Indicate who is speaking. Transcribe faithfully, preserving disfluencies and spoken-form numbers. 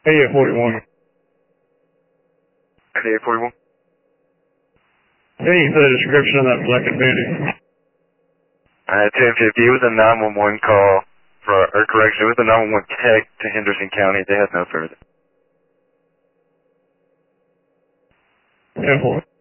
Speaker 1: A eight forty-one.
Speaker 2: A eight forty-one.
Speaker 1: Hey, the description of that black Bandit.
Speaker 2: Uh, ten fifty, it was a nine one one call, for, or correction, it was a nine one one tech to Henderson County. They had no further.
Speaker 1: ten four.